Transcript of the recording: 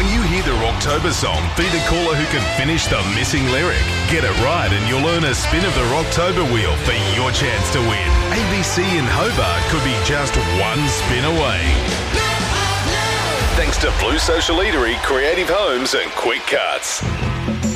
When you hear the Rocktober song, be the caller who can finish the missing lyric. Get it right and you'll earn a spin of the Rocktober wheel for your chance to win. ABC in Hobart could be just one spin away. Thanks to Blue Social Eatery, Creative Homes and Quick Cuts.